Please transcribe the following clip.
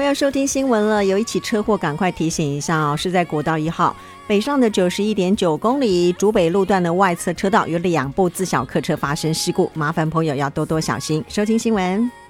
要收听新闻了，有一起车祸赶快提醒一下哦，是在国道1号北上的91.9公里竹北路段的外侧车道有2部自小客车发生事故，麻烦朋友要多多小心。收听新闻。